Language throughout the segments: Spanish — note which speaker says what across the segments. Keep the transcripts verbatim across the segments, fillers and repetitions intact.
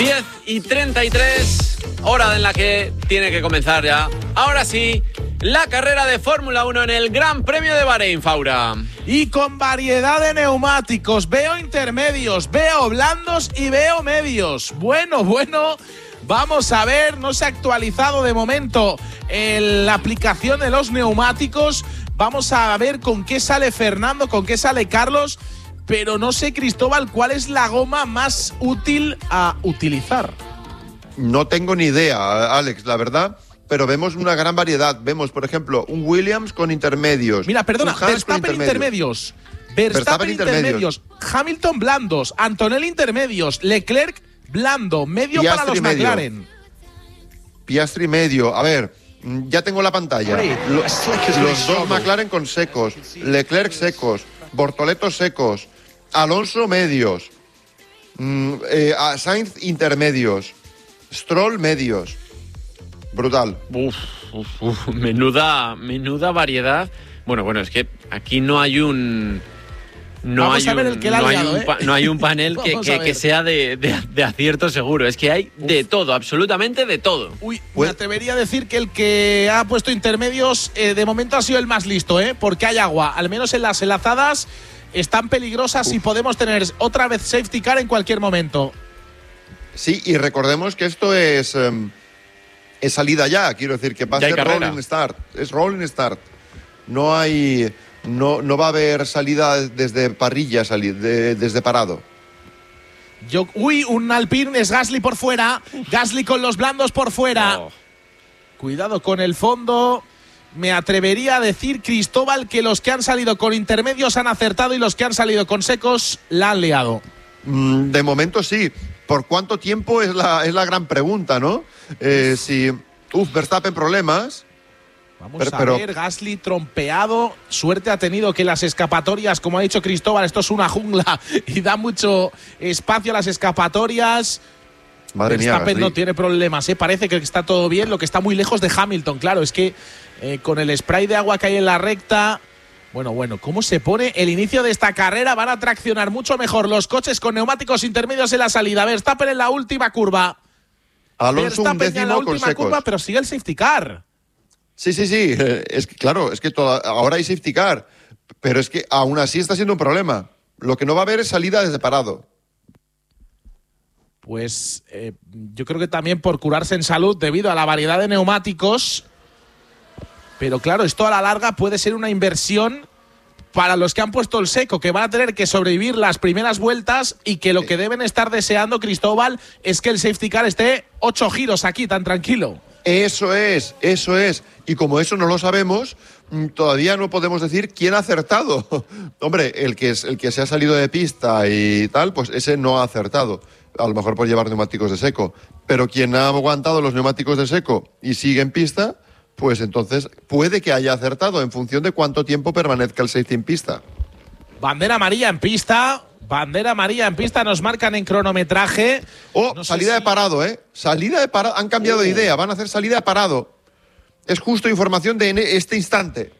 Speaker 1: diez y treinta y tres, hora en la que tiene que comenzar ya. Ahora sí, la carrera de Fórmula uno en el Gran Premio de Bahrein, Faura.
Speaker 2: Y con variedad de neumáticos, veo intermedios, veo blandos y veo medios. Bueno, bueno, vamos a ver, no se ha actualizado de momento el, la aplicación de los neumáticos. Vamos a ver con qué sale Fernando, con qué sale Carlos, pero no sé, Cristóbal, cuál es la goma más útil a utilizar.
Speaker 3: No tengo ni idea, Alex, la verdad. Pero vemos una gran variedad. Vemos, por ejemplo, un Williams con intermedios.
Speaker 2: Mira, perdona, Verstappen intermedios. Verstappen, Verstappen intermedios. intermedios. Hamilton blandos. Antonelli intermedios. Leclerc blando. Medio Piastri para los medio. McLaren.
Speaker 3: Piastri medio. A ver, ya tengo la pantalla. Los, los dos McLaren con secos. Leclerc secos. Bortoleto secos. Alonso medios. Mm, eh, Sainz intermedios. Stroll medios. Brutal.
Speaker 1: Uf, uf, uf, menuda, menuda variedad. Bueno, bueno, es que aquí no hay un... No
Speaker 2: Vamos
Speaker 1: hay
Speaker 2: a ver
Speaker 1: un,
Speaker 2: el que la
Speaker 1: no,
Speaker 2: ha liado,
Speaker 1: hay un pa,
Speaker 2: ¿eh?
Speaker 1: no hay un panel que, que, que sea de, de, de acierto seguro. Es que hay uf. de todo, absolutamente de todo.
Speaker 2: Uy, me atrevería a decir que el que ha puesto intermedios eh, de momento ha sido el más listo, ¿eh? Porque hay agua, al menos en las enlazadas están peligrosas uf. y podemos tener otra vez safety car en cualquier momento.
Speaker 3: Sí, y recordemos que esto es... Um, Es salida ya, quiero decir que va a ser rolling start, es rolling start. No hay, no, no va a haber salida desde parrilla, salir de, desde parado.
Speaker 2: Yo, uy, un Alpine, es Gasly por fuera, Gasly con los blandos por fuera. Oh. Cuidado con el fondo. Me atrevería a decir, Cristóbal, que los que han salido con intermedios han acertado y los que han salido con secos la han liado.
Speaker 3: Mm, de momento sí. ¿Por cuánto tiempo es la, es la gran pregunta, no? Eh, si, uf, Verstappen problemas.
Speaker 2: Vamos pero, a pero, ver, Gasly trompeado. Suerte ha tenido que las escapatorias, como ha dicho Cristóbal, esto es una jungla y da mucho espacio a las escapatorias.
Speaker 3: Madre
Speaker 2: Verstappen
Speaker 3: mía,
Speaker 2: no tiene problemas, ¿eh? Parece que está todo bien, lo que está muy lejos de Hamilton. Claro, es que eh, con el spray de agua que hay en la recta... Bueno, bueno, ¿cómo se pone el inicio de esta carrera? Van a traccionar mucho mejor los coches con neumáticos intermedios en la salida. Verstappen en la última curva.
Speaker 3: Alonso un décimo
Speaker 2: en la última
Speaker 3: con secos.
Speaker 2: curva, pero sigue el safety car.
Speaker 3: Sí, sí, sí. Es que, claro, es que toda, ahora hay safety car. Pero es que aún así está siendo un problema. Lo que no va a haber es salida desde parado.
Speaker 2: Pues eh, yo creo que también por curarse en salud debido a la variedad de neumáticos. Pero claro, esto a la larga puede ser una inversión para los que han puesto el seco, que van a tener que sobrevivir las primeras vueltas y que lo que deben estar deseando, Cristóbal, es que el safety car esté ocho giros aquí, tan tranquilo.
Speaker 3: Eso es, eso es. Y como eso no lo sabemos, todavía no podemos decir quién ha acertado. Hombre, el que, es, el que se ha salido de pista y tal, pues ese no ha acertado. A lo mejor por llevar neumáticos de seco. Pero quien ha aguantado los neumáticos de seco y sigue en pista... pues entonces puede que haya acertado en función de cuánto tiempo permanezca el safety en pista.
Speaker 2: Bandera amarilla en pista, bandera amarilla en pista, nos marcan en cronometraje.
Speaker 3: Oh, no salida si... de parado, ¿eh? Salida de parado, han cambiado uh. de idea, van a hacer salida de parado. Es justo información de este instante.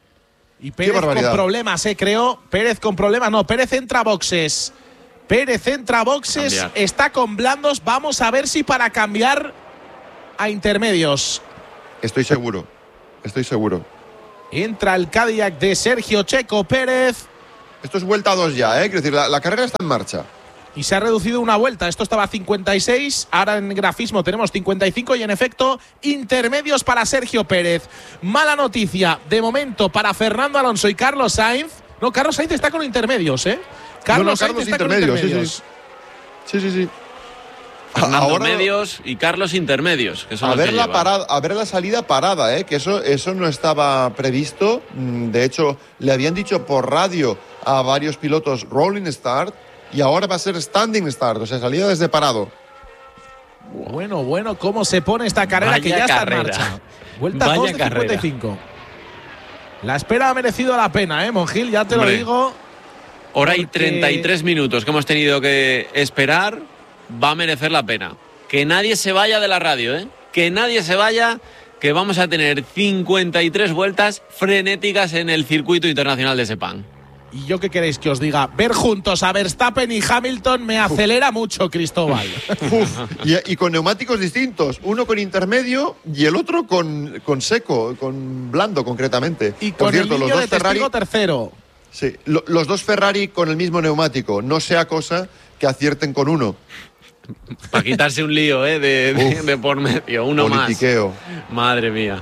Speaker 2: Y Pérez con problemas, ¿eh? Creo. Pérez con problemas, no, Pérez entra a boxes. Pérez entra a boxes, cambiar. Está con blandos, vamos a ver si para cambiar a intermedios.
Speaker 3: Estoy seguro, estoy seguro.
Speaker 2: Entra el Cadillac de Sergio Checo Pérez.
Speaker 3: Esto es vuelta dos ya, ¿eh? Quiero decir, la, la carrera está en marcha.
Speaker 2: Y se ha reducido una vuelta. Esto estaba a cincuenta y seis, ahora en grafismo tenemos cincuenta y cinco y en efecto intermedios para Sergio Pérez. Mala noticia de momento para Fernando Alonso y Carlos Sainz. No, Carlos Sainz está con intermedios, ¿eh? Carlos,
Speaker 3: no, no,
Speaker 2: Sainz
Speaker 3: Carlos
Speaker 2: está
Speaker 3: intermedios,
Speaker 2: con intermedios.
Speaker 3: Sí, sí, sí. sí, sí.
Speaker 1: Fernando
Speaker 3: ahora,
Speaker 1: medios y Carlos intermedios. Que son
Speaker 3: a,
Speaker 1: los
Speaker 3: ver
Speaker 1: que
Speaker 3: la
Speaker 1: llevan.
Speaker 3: parada, a ver la salida parada, ¿eh? Que eso, eso no estaba previsto. De hecho, le habían dicho por radio a varios pilotos rolling start y ahora va a ser standing start, o sea, salida desde parado.
Speaker 2: Bueno, bueno, cómo se pone esta carrera
Speaker 1: Vaya
Speaker 2: que ya
Speaker 1: carrera.
Speaker 2: está en marcha. Vuelta dos de cincuenta y cinco. La espera ha merecido la pena, ¿eh, Monjil? Ya te
Speaker 1: Hombre,
Speaker 2: lo digo.
Speaker 1: Hora
Speaker 2: porque...
Speaker 1: y treinta y tres minutos que hemos tenido que esperar. Va a merecer la pena. Que nadie se vaya de la radio, ¿eh? Que nadie se vaya, que vamos a tener cincuenta y tres vueltas frenéticas en el circuito internacional de Sepang.
Speaker 2: Y yo qué queréis que os diga, ver juntos a Verstappen y Hamilton me acelera Uf. mucho, Cristóbal.
Speaker 3: Uf. Y, y con neumáticos distintos, uno con intermedio y el otro con, con seco, con blando concretamente.
Speaker 2: Y con Por cierto, el niño los dos de Ferrari tercero.
Speaker 3: Sí, lo, los dos Ferrari con el mismo neumático, no sea cosa que acierten con uno.
Speaker 1: Para quitarse un lío, ¿eh? De, de, de por medio, uno
Speaker 3: politiqueo.
Speaker 1: más. Madre mía.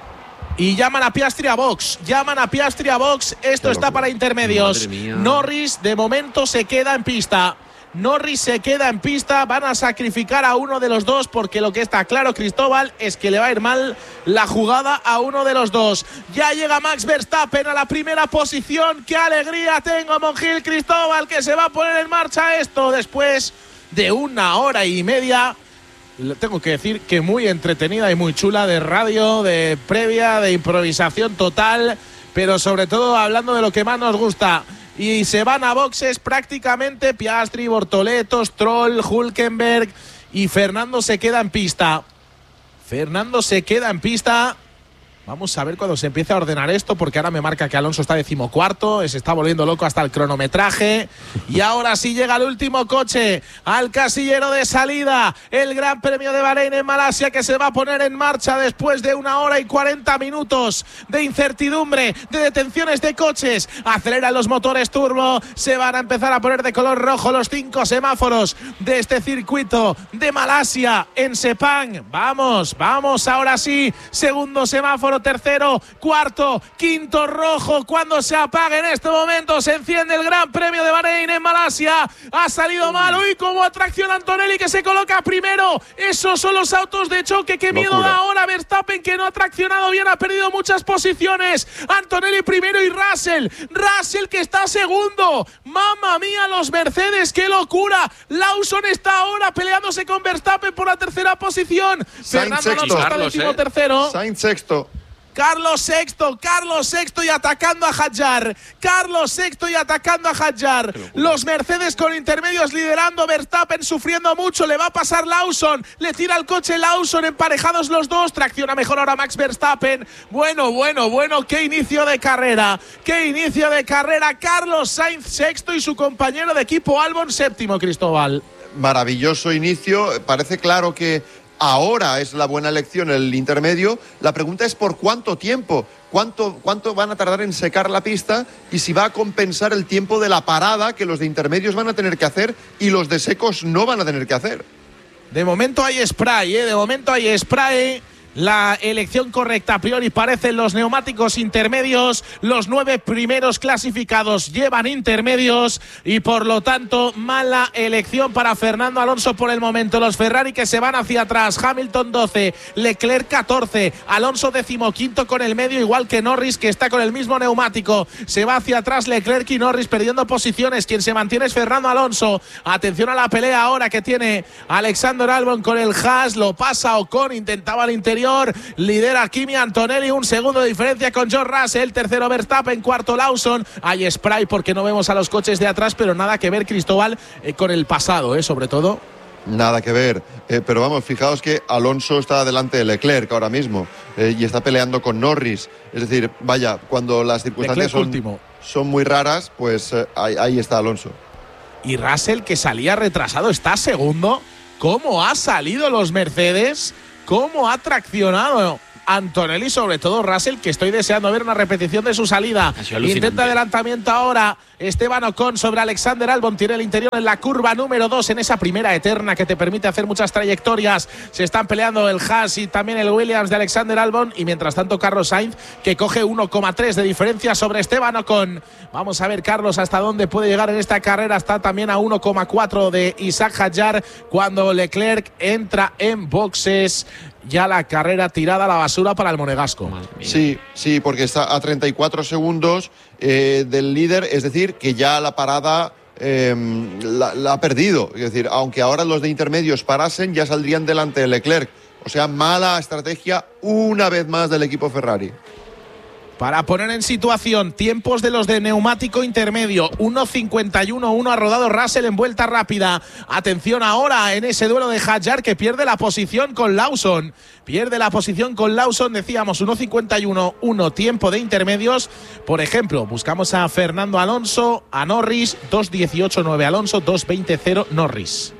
Speaker 2: Y llaman a Piastri a box, llaman a Piastri a box, esto está para intermedios. Norris de momento se queda en pista. Norris se queda en pista, van a sacrificar a uno de los dos porque lo que está claro, Cristóbal, es que le va a ir mal la jugada a uno de los dos. Ya llega Max Verstappen a la primera posición. ¡Qué alegría tengo, Monjil, Cristóbal, que se va a poner en marcha esto después de una hora y media! Tengo que decir que muy entretenida y muy chula, de radio, de previa, de improvisación total, pero sobre todo hablando de lo que más nos gusta. Y se van a boxes prácticamente Piastri, Bortoleto, Stroll, Hülkenberg, y Fernando se queda en pista. Fernando se queda en pista. Vamos a ver cuando se empiece a ordenar esto, porque ahora me marca que Alonso está decimocuarto, se está volviendo loco hasta el cronometraje. Y ahora sí llega el último coche al casillero de salida. El Gran Premio de Bahrein en Malasia, que se va a poner en marcha después de una hora y cuarenta minutos de incertidumbre, de detenciones de coches. Aceleran los motores turbo, se van a empezar a poner de color rojo los cinco semáforos de este circuito de Malasia en Sepang. Vamos, vamos, ahora sí, segundo semáforo, tercero, cuarto, quinto rojo. Cuando se apague en este momento se enciende el Gran Premio de Bahrein en Malasia. Ha salido mal. Uy, como atracción Antonelli, que se coloca primero. Esos son los autos de choque. Qué miedo Locura. Da ahora Verstappen, que no ha traccionado bien, ha perdido muchas posiciones. Antonelli primero y Russell. Russell que está segundo. Mamma mía, los Mercedes, qué locura. Lawson está ahora peleándose con Verstappen por la tercera posición.
Speaker 3: Sainz
Speaker 2: Fernando Alonso está décimo tercero.
Speaker 3: Sainz sexto.
Speaker 2: Carlos Sexto, Carlos Sexto y atacando a Hadjar. Carlos Sexto y atacando a Hadjar. Los Mercedes con intermedios liderando. Verstappen sufriendo mucho. Le va a pasar Lawson. Le tira el coche Lawson. Emparejados los dos. Tracciona mejor ahora Max Verstappen. Bueno, bueno, bueno. Qué inicio de carrera. Qué inicio de carrera. Carlos Sainz sexto y su compañero de equipo Albon séptimo, Cristóbal.
Speaker 3: Maravilloso inicio. Parece claro que ahora es la buena elección el intermedio. La pregunta es por cuánto tiempo, cuánto, cuánto van a tardar en secar la pista y si va a compensar el tiempo de la parada que los de intermedios van a tener que hacer y los de secos no van a tener que hacer.
Speaker 2: De momento hay spray, ¿eh? de momento hay spray. La elección correcta a priori parecen los neumáticos intermedios. Los nueve primeros clasificados llevan intermedios y por lo tanto mala elección para Fernando Alonso por el momento. Los Ferrari que se van hacia atrás. Hamilton doce, Leclerc catorce, Alonso decimoquinto con el medio, igual que Norris, que está con el mismo neumático. Se va hacia atrás Leclerc y Norris perdiendo posiciones. Quien se mantiene es Fernando Alonso. Atención a la pelea ahora que tiene Alexander Albon con el Haas. Lo pasa Ocon, intentaba al interior. Lidera Kimi Antonelli, un segundo de diferencia con George Russell. Tercero Verstappen, cuarto Lawson. Hay spray porque no vemos a los coches de atrás, pero nada que ver, Cristóbal, eh, con el pasado, eh, sobre todo.
Speaker 3: Nada que ver, eh, pero vamos, fijaos que Alonso está delante de Leclerc ahora mismo eh, y está peleando con Norris. Es decir, vaya, cuando las circunstancias son, son muy raras, pues eh, ahí, ahí está Alonso.
Speaker 2: Y Russell, que salía retrasado, está segundo. ¿Cómo ha salido los Mercedes? ¿Cómo ha traccionado Antonelli, sobre todo Russell, que estoy deseando ver una repetición de su salida? Intenta adelantamiento ahora Esteban Ocon sobre Alexander Albon. Tiene el interior en la curva número dos, en esa primera eterna que te permite hacer muchas trayectorias. Se están peleando el Haas y también el Williams de Alexander Albon. Y mientras tanto Carlos Sainz, que coge uno coma tres de diferencia sobre Esteban Ocon. Vamos a ver, Carlos, hasta dónde puede llegar en esta carrera. Está también a uno coma cuatro de Isaac Hadjar cuando Leclerc entra en boxes. Ya la carrera tirada a la basura para el monegasco.
Speaker 3: Sí, sí, porque está a treinta y cuatro segundos eh, del líder, es decir, que ya la parada eh, la, la ha perdido. Es decir, aunque ahora los de intermedios parasen, ya saldrían delante de Leclerc. O sea, mala estrategia una vez más del equipo Ferrari.
Speaker 2: Para poner en situación, tiempos de los de neumático intermedio, uno cincuenta y uno uno ha rodado Russell en vuelta rápida. Atención ahora en ese duelo de Hadjar, que pierde la posición con Lawson. Pierde la posición con Lawson, decíamos uno cincuenta y uno uno tiempo de intermedios. Por ejemplo, buscamos a Fernando Alonso, a Norris, dos dieciocho nueve Alonso, dos veinte cero Norris.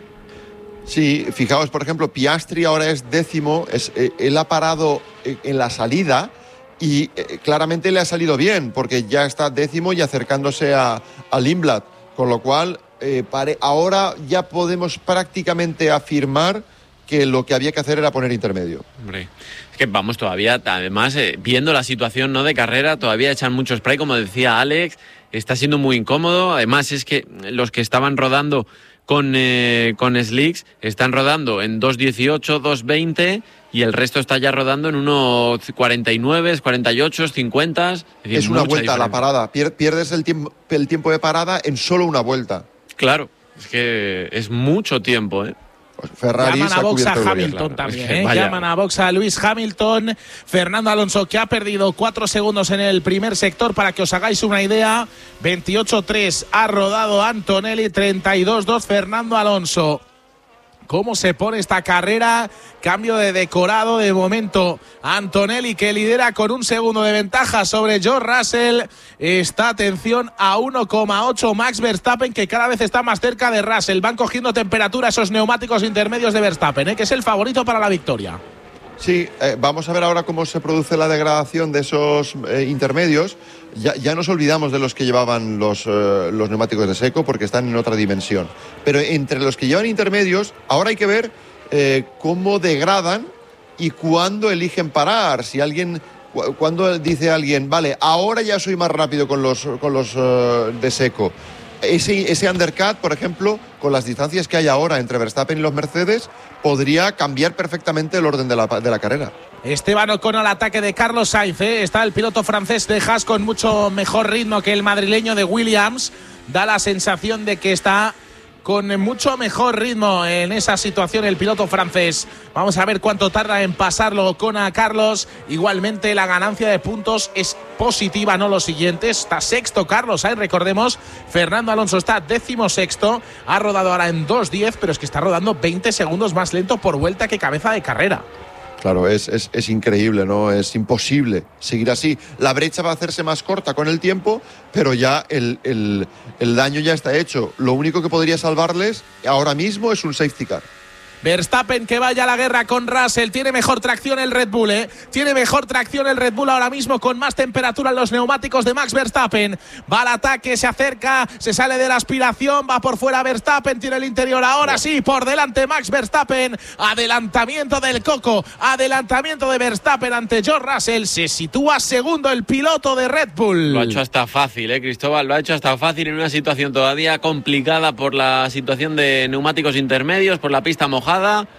Speaker 3: Sí, fijaos, por ejemplo, Piastri ahora es décimo, es, eh, él ha parado en la salida y eh, claramente le ha salido bien, porque ya está décimo y acercándose a, a Lindblad, con lo cual eh, pare, ahora ya podemos prácticamente afirmar que lo que había que hacer era poner intermedio.
Speaker 1: Hombre, es que vamos todavía, además, eh, viendo la situación no de carrera, todavía echan mucho spray, como decía Alex, está siendo muy incómodo. Además es que los que estaban rodando con, eh, con Slicks están rodando en dos dieciocho, dos veinte y el resto está ya rodando en uno cuarenta y nueve, cuarenta y ocho, cincuenta. Es, decir,
Speaker 3: es una vuelta a la parada, pierdes el tiempo, el tiempo de parada en solo una vuelta.
Speaker 1: Claro, es que es mucho tiempo, ¿eh?
Speaker 3: Pues Ferrari
Speaker 2: llaman a box a Hamilton
Speaker 1: claro,
Speaker 2: también,
Speaker 1: es que,
Speaker 2: ¿eh?
Speaker 1: vaya.
Speaker 2: Llaman a box a Lewis Hamilton. Fernando Alonso, que ha perdido cuatro segundos en el primer sector, para que os hagáis una idea. veintiocho tres ha rodado Antonelli, treinta y dos dos Fernando Alonso. ¿Cómo se pone esta carrera? Cambio de decorado de momento. Antonelli, que lidera con un segundo de ventaja sobre George Russell. Está, atención, a uno coma ocho Max Verstappen, que cada vez está más cerca de Russell. Van cogiendo temperatura esos neumáticos intermedios de Verstappen, ¿eh? Que es el favorito para la victoria.
Speaker 3: Sí, eh, vamos a ver ahora cómo se produce la degradación de esos eh, intermedios. Ya, ya nos olvidamos de los que llevaban los, eh, los neumáticos de seco, porque están en otra dimensión. Pero entre los que llevan intermedios, ahora hay que ver eh, cómo degradan y cuándo eligen parar. Si alguien, cu cuando dice alguien, vale, ahora ya soy más rápido con los, con los uh, de seco. Ese, ese undercut, por ejemplo, con las distancias que hay ahora entre Verstappen y los Mercedes, podría cambiar perfectamente el orden de la, de la carrera.
Speaker 2: Esteban Ocon al ataque de Carlos Sainz, ¿eh? Está el piloto francés de Haas con mucho mejor ritmo que el madrileño de Williams. Da la sensación de que está con mucho mejor ritmo en esa situación el piloto francés. Vamos a ver cuánto tarda en pasarlo con a Carlos. Igualmente la ganancia de puntos es positiva, no lo siguiente. Está sexto Carlos Sainz, recordemos. Fernando Alonso está décimo sexto. Ha rodado ahora en dos diez, pero es que está rodando veinte segundos más lento por vuelta que cabeza de carrera.
Speaker 3: Claro, es, es, es increíble, ¿no? Es imposible seguir así. La brecha va a hacerse más corta con el tiempo, pero ya el, el, el daño ya está hecho. Lo único que podría salvarles ahora mismo es un safety car.
Speaker 2: Verstappen, que vaya a la guerra con Russell. Tiene mejor tracción el Red Bull, ¿eh? Tiene mejor tracción el Red Bull ahora mismo, con más temperatura en los neumáticos de Max Verstappen. Va al ataque, se acerca, se sale de la aspiración, va por fuera Verstappen, tiene el interior ahora sí, por delante Max Verstappen. Adelantamiento del Coco, adelantamiento de Verstappen ante George Russell. Se sitúa segundo el piloto de Red Bull.
Speaker 1: Lo ha hecho hasta fácil, ¿eh, Cristóbal? Lo ha hecho hasta fácil en una situación todavía complicada por la situación de neumáticos intermedios, por la pista mojada.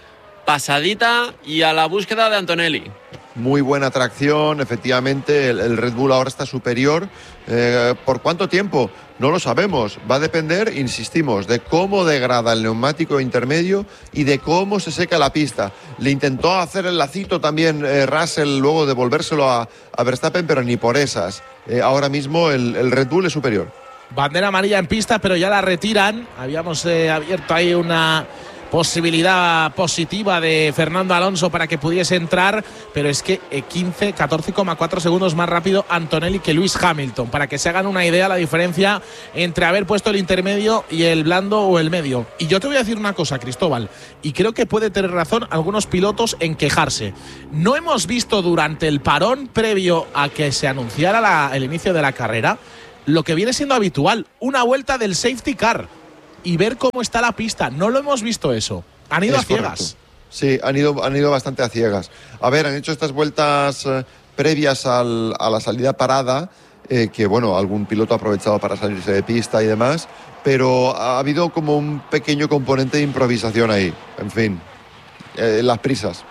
Speaker 1: Pasadita y a la búsqueda de Antonelli.
Speaker 3: Muy buena tracción, efectivamente, el, el Red Bull ahora está superior. Eh, ¿Por cuánto tiempo? No lo sabemos. Va a depender, insistimos, de cómo degrada el neumático intermedio y de cómo se seca la pista. Le intentó hacer el lacito también eh, Russell, luego devolvérselo a, a Verstappen, pero ni por esas. Eh, ahora mismo el, el Red Bull es superior.
Speaker 2: Bandera amarilla en pista, pero ya la retiran. Habíamos eh, abierto ahí una posibilidad positiva de Fernando Alonso para que pudiese entrar, pero es que quince, catorce coma cuatro segundos más rápido Antonelli que Lewis Hamilton, para que se hagan una idea la diferencia entre haber puesto el intermedio y el blando o el medio. Y yo te voy a decir una cosa, Cristóbal, y creo que puede tener razón algunos pilotos en quejarse. No hemos visto durante el parón previo a que se anunciara la, el inicio de la carrera lo que viene siendo habitual, una vuelta del safety car y ver cómo está la pista. No lo hemos visto eso. Han ido
Speaker 3: es
Speaker 2: a ciegas.
Speaker 3: Correcto. Sí, han ido, han ido bastante a ciegas. A ver, han hecho estas vueltas eh, previas al, a la salida parada, eh, que bueno, algún piloto ha aprovechado para salirse de pista y demás, pero ha habido como un pequeño componente de improvisación ahí. En fin, eh, las prisas.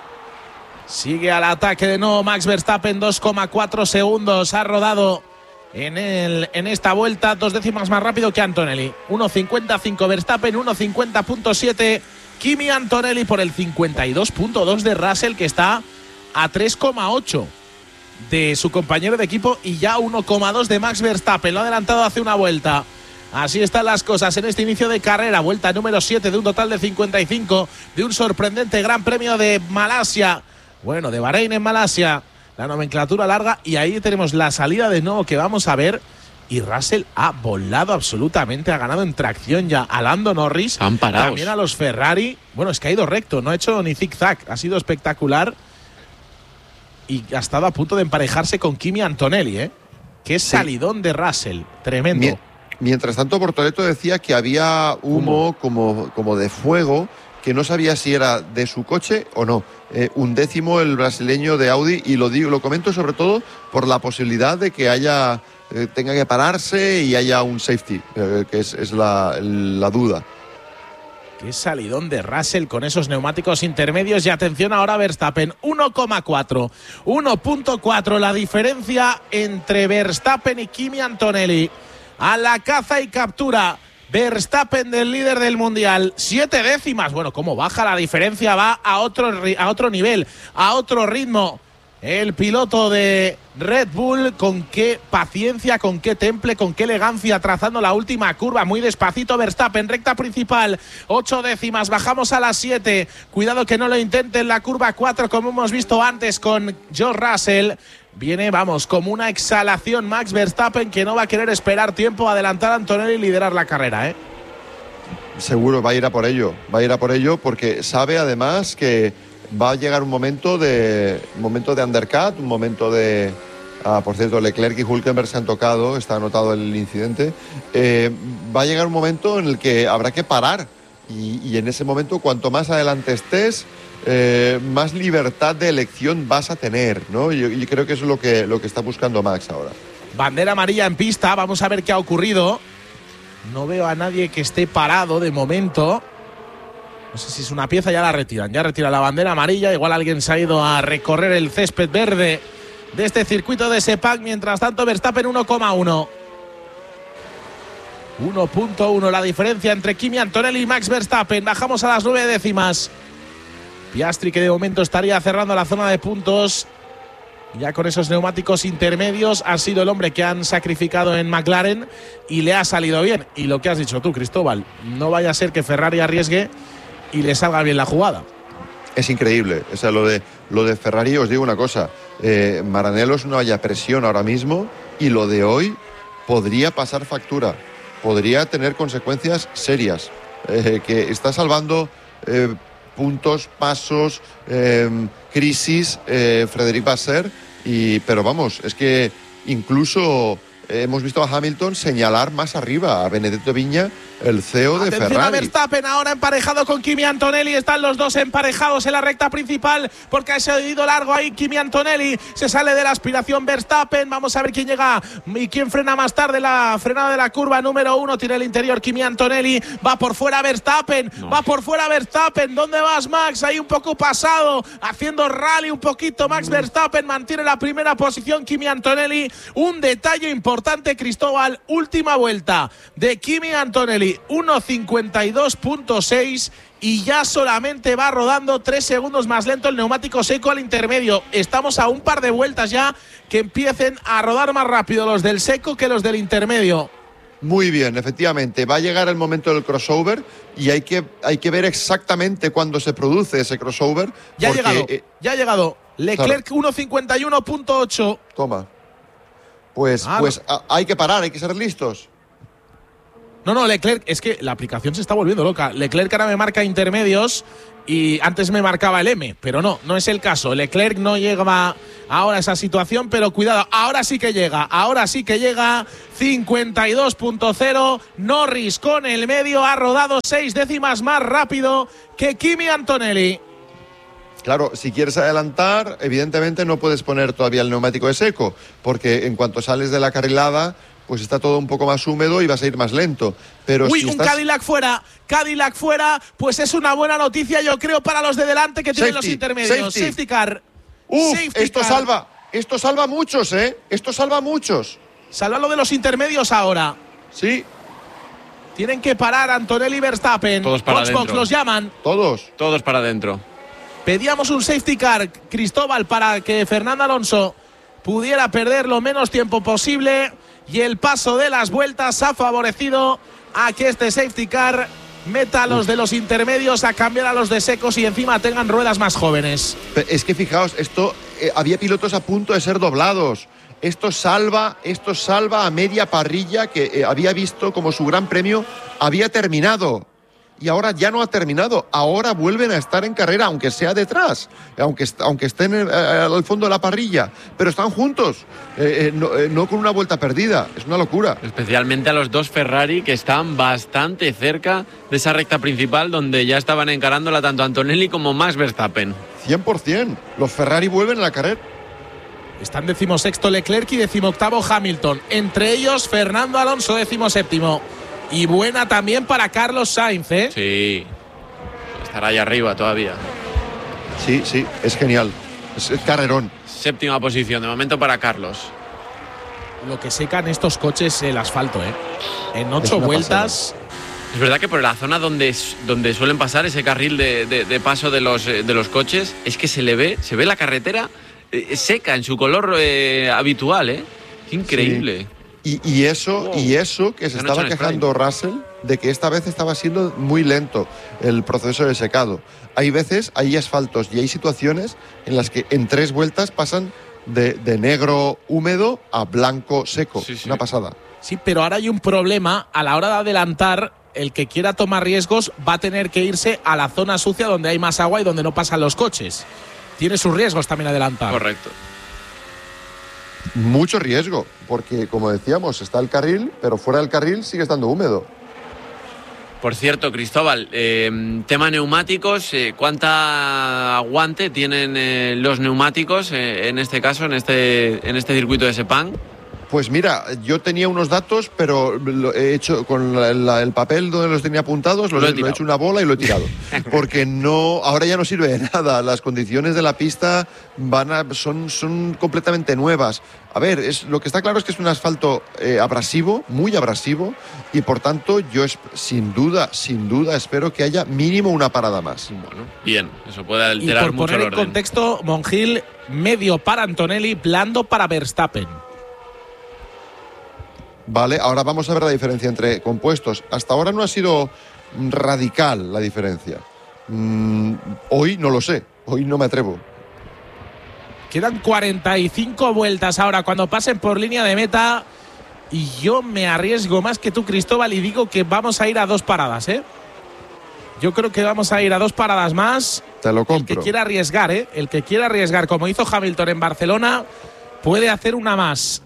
Speaker 2: Sigue al ataque de nuevo Max Verstappen, dos coma cuatro segundos ha rodado En, el, en esta vuelta, dos décimas más rápido que Antonelli. uno cincuenta cinco Verstappen, uno cincuenta punto siete Kimi Antonelli por el cincuenta y dos punto dos de Russell, que está a tres coma ocho de su compañero de equipo y ya uno coma dos de Max Verstappen. Lo ha adelantado hace una vuelta. Así están las cosas en este inicio de carrera. Vuelta número siete de un total de cincuenta y cinco de un sorprendente Gran Premio de Malasia. Bueno, de Bahrein en Malasia. La nomenclatura larga y ahí tenemos la salida de nuevo que vamos a ver. Y Russell ha volado absolutamente, ha ganado en tracción ya a Lando Norris.
Speaker 1: Han parado.
Speaker 2: También a los Ferrari. Bueno, es que ha ido recto, no ha hecho ni zig-zag. Ha sido espectacular. Y ha estado a punto de emparejarse con Kimi Antonelli, ¿eh? Qué salidón de Russell. Tremendo.
Speaker 3: Mie- Mientras tanto, Bortoleto decía que había humo como, como de fuego, que no sabía si era de su coche o no. Eh, un décimo el brasileño de Audi, y lo digo, lo comento sobre todo por la posibilidad de que haya eh, tenga que pararse y haya un safety, eh, que es, es la, la duda.
Speaker 2: Qué salidón de Russell con esos neumáticos intermedios. Y atención ahora Verstappen, uno coma cuatro. uno punto cuatro la diferencia entre Verstappen y Kimi Antonelli. A la caza y captura Verstappen del líder del mundial. Siete décimas. Bueno, cómo baja la diferencia. Va a otro, a otro nivel, a otro ritmo. El piloto de Red Bull, con qué paciencia, con qué temple, con qué elegancia, trazando la última curva, muy despacito Verstappen, recta principal, ocho décimas, bajamos a las siete, cuidado que no lo intente en la curva cuatro, como hemos visto antes con George Russell. Viene, vamos, como una exhalación Max Verstappen, que no va a querer esperar tiempo, adelantar a Antonelli y liderar la carrera, ¿eh?
Speaker 3: Seguro va a ir a por ello, va a ir a por ello porque sabe además que va a llegar un momento de un momento de undercut, un momento de... Ah, por cierto, Leclerc y Hülkenberg se han tocado, está anotado el incidente. Eh, va a llegar un momento en el que habrá que parar y, y en ese momento, cuanto más adelante estés, eh, más libertad de elección vas a tener, ¿no? Yo, yo creo que eso es lo que, lo que está buscando Max ahora.
Speaker 2: Bandera amarilla en pista, vamos a ver qué ha ocurrido. No veo a nadie que esté parado de momento. No sé si es una pieza, ya la retiran. Ya retiran la bandera amarilla. Igual alguien se ha ido a recorrer el césped verde de este circuito de Sepang. Mientras tanto, Verstappen uno coma uno. uno punto uno la diferencia entre Kimi Antonelli y Max Verstappen. Bajamos a las nueve décimas. Piastri, que de momento estaría cerrando la zona de puntos. Ya con esos neumáticos intermedios, ha sido el hombre que han sacrificado en McLaren y le ha salido bien. Y lo que has dicho tú, Cristóbal, no vaya a ser que Ferrari arriesgue y le salga bien la jugada.
Speaker 3: Es increíble. O sea, lo de, lo de Ferrari, os digo una cosa. Eh, Maranello no haya presión ahora mismo y lo de hoy podría pasar factura. Podría tener consecuencias serias. Eh, que está salvando eh, puntos, pasos, eh, crisis, eh, Frédéric Vasseur. Y, pero vamos, es que incluso eh, hemos visto a Hamilton señalar más arriba a Benedetto Viña, el C E O de
Speaker 2: Atención
Speaker 3: Ferrari.
Speaker 2: A Verstappen ahora emparejado con Kimi Antonelli. Están los dos emparejados en la recta principal porque ha seguido largo ahí Kimi Antonelli. Se sale de la aspiración Verstappen. Vamos a ver quién llega y quién frena más tarde. La frenada de la curva número uno. Tiene el interior Kimi Antonelli. Va por fuera Verstappen. No. Va por fuera Verstappen. ¿Dónde vas, Max? Ahí un poco pasado. Haciendo rally un poquito Max Verstappen. Mantiene la primera posición Kimi Antonelli. Un detalle importante, Cristóbal. Última vuelta de Kimi Antonelli. uno cincuenta y dos punto seis y ya solamente va rodando tres segundos más lento el neumático seco al intermedio. Estamos a un par de vueltas ya que empiecen a rodar más rápido los del seco que los del intermedio.
Speaker 3: Muy bien, efectivamente. Va a llegar el momento del crossover y hay que, hay que ver exactamente cuándo se produce ese crossover.
Speaker 2: Ya
Speaker 3: porque,
Speaker 2: ha llegado,
Speaker 3: eh,
Speaker 2: ya ha llegado. Leclerc claro. uno cincuenta y uno punto ocho.
Speaker 3: Toma. Pues, ah, pues no. a, hay que parar, hay que ser listos.
Speaker 2: No, no, Leclerc, es que la aplicación se está volviendo loca. Leclerc ahora me marca intermedios y antes me marcaba el M, pero no, no es el caso. Leclerc no llega ahora a esa situación, pero cuidado, ahora sí que llega, ahora sí que llega. cincuenta y dos punto cero, Norris con el medio, ha rodado seis décimas más rápido que Kimi Antonelli.
Speaker 3: Claro, si quieres adelantar, evidentemente no puedes poner todavía el neumático de seco, porque en cuanto sales de la carrilada, pues está todo un poco más húmedo y vas a ir más lento. Pero
Speaker 2: Uy,
Speaker 3: si
Speaker 2: un
Speaker 3: estás...
Speaker 2: Cadillac fuera, Cadillac fuera, pues es una buena noticia, yo creo, para los de delante que tienen
Speaker 3: safety,
Speaker 2: los intermedios.
Speaker 3: Safety,
Speaker 2: safety car.
Speaker 3: Uf,
Speaker 2: safety
Speaker 3: esto
Speaker 2: car.
Speaker 3: salva, esto salva muchos, ¿eh? Esto salva muchos.
Speaker 2: Salva lo de los intermedios ahora.
Speaker 3: Sí.
Speaker 2: Tienen que parar Antonelli y Verstappen.
Speaker 1: Todos para
Speaker 2: Box, box, los llaman.
Speaker 3: Todos.
Speaker 1: Todos para adentro.
Speaker 2: Pedíamos un safety car, Cristóbal, para que Fernando Alonso pudiera perder lo menos tiempo posible, y el paso de las vueltas ha favorecido a que este safety car meta a los de los intermedios a cambiar a los de secos y encima tengan ruedas más jóvenes.
Speaker 3: Es que fijaos, esto eh, había pilotos a punto de ser doblados. Esto salva, esto salva a media parrilla que eh, había visto como su gran premio había terminado. Y ahora ya no ha terminado. Ahora vuelven a estar en carrera, aunque sea detrás, aunque, aunque estén eh, al fondo de la parrilla. Pero están juntos, eh, eh, no, eh, no con una vuelta perdida. Es una locura.
Speaker 1: Especialmente a los dos Ferrari, que están bastante cerca de esa recta principal, donde ya estaban encarándola tanto Antonelli como Max Verstappen.
Speaker 3: cien por ciento. Los Ferrari vuelven a la carrera.
Speaker 2: Están decimosexto Leclerc y decimoctavo Hamilton. Entre ellos, Fernando Alonso, decimoséptimo. Y buena también para Carlos Sainz, ¿eh?
Speaker 1: Sí, estará ahí arriba todavía.
Speaker 3: Sí, sí, es genial. Es, es carrerón.
Speaker 1: Séptima posición de momento para Carlos.
Speaker 2: Lo que secan estos coches el asfalto, ¿eh? En ocho vueltas.
Speaker 1: Es verdad que por la zona donde, donde suelen pasar ese carril de, de, de paso de los, de los coches, es que se le ve, se ve la carretera eh, seca en su color eh, habitual, ¿eh? Increíble.
Speaker 3: Sí. Y, y eso, wow. y eso que se
Speaker 1: Han
Speaker 3: estaba quejando Russell de que esta vez estaba siendo muy lento el proceso de secado. Hay veces, hay asfaltos y hay situaciones en las que en tres vueltas pasan de, de negro húmedo a blanco seco. Sí, sí. Una pasada.
Speaker 2: Sí, pero ahora hay un problema a la hora de adelantar. El que quiera tomar riesgos va a tener que irse a la zona sucia donde hay más agua y donde no pasan los coches. Tiene sus riesgos también adelantar.
Speaker 1: Correcto.
Speaker 3: Mucho riesgo, porque como decíamos, está el carril, pero fuera del carril sigue estando húmedo.
Speaker 1: Por cierto, Cristóbal, eh, tema neumáticos, eh, ¿cuánta aguante tienen eh, los neumáticos eh, en este caso, en este, en este circuito de Sepang?
Speaker 3: Pues mira, yo tenía unos datos, pero lo he hecho con la, la, el papel donde los tenía apuntados, los, lo, he lo he hecho una bola y lo he tirado. Porque no, ahora ya no sirve de nada. Las condiciones de la pista van a, son, son completamente nuevas. A ver, es, lo que está claro es que es un asfalto eh, abrasivo, muy abrasivo, y por tanto yo es, sin duda, sin duda espero que haya mínimo una parada más.
Speaker 1: Bueno, bien, eso puede alterar
Speaker 2: y por
Speaker 1: mucho
Speaker 2: poner
Speaker 1: el orden.
Speaker 2: En contexto, Mongil, medio para Antonelli, blando para Verstappen.
Speaker 3: Vale, ahora vamos a ver la diferencia entre compuestos. Hasta ahora no ha sido radical la diferencia. Mm, hoy no lo sé, hoy no me atrevo.
Speaker 2: Quedan cuarenta y cinco vueltas ahora cuando pasen por línea de meta. Y yo me arriesgo más que tú, Cristóbal, y digo que vamos a ir a dos paradas, ¿eh? Yo creo que vamos a ir a dos paradas más.
Speaker 3: Te lo compro.
Speaker 2: El que quiera arriesgar, ¿eh? El que quiera arriesgar, como hizo Hamilton en Barcelona, puede hacer una más.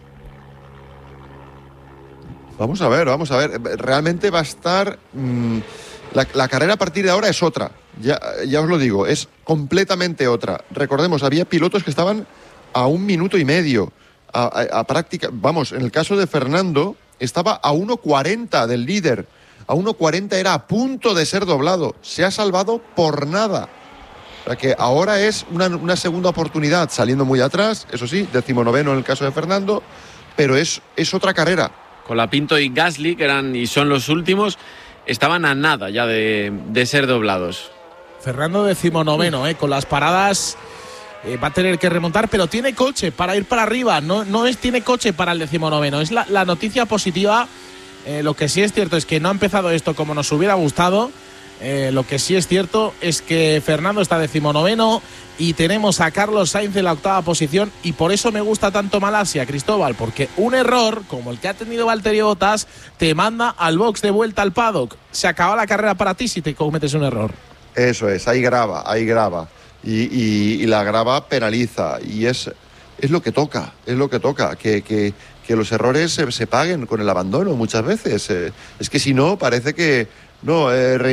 Speaker 3: Vamos a ver, vamos a ver. Realmente va a estar... Mmm, la, la carrera a partir de ahora es otra. Ya, ya os lo digo, es completamente otra. Recordemos, había pilotos que estaban a un minuto y medio. A, a, a práctica... Vamos, en el caso de Fernando, estaba a uno cuarenta del líder. A uno cuarenta era a punto de ser doblado. Se ha salvado por nada. O sea que ahora es una, una segunda oportunidad, saliendo muy atrás. Eso sí, decimonoveno en el caso de Fernando. Pero es, es otra carrera.
Speaker 1: Colapinto y Gasly, que eran y son los últimos, estaban a nada ya de, de ser doblados.
Speaker 2: Fernando decimonoveno, eh, con las paradas eh, va a tener que remontar, pero tiene coche para ir para arriba. No, no es tiene coche para el decimonoveno. Es la, la noticia positiva. Eh, lo que sí es cierto es que no ha empezado esto como nos hubiera gustado. Eh, lo que sí es cierto es que Fernando está decimonoveno y tenemos a Carlos Sainz en la octava posición, y por eso me gusta tanto Malasia, Cristóbal, porque un error como el que ha tenido Valtteri Bottas te manda al box de vuelta al paddock. Se acaba la carrera para ti si te cometes un error.
Speaker 3: Eso es, ahí grava, ahí grava y, y, y la grava penaliza, y es, es lo que toca, es lo que toca, que, que, que los errores se, se paguen con el abandono muchas veces. Eh, es que si no, parece que no, eh,